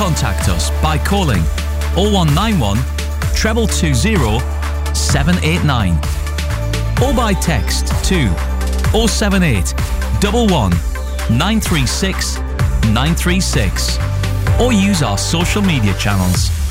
contact us by calling 0191 222 789 or by text to 078 11 936 936 or use our social media channels.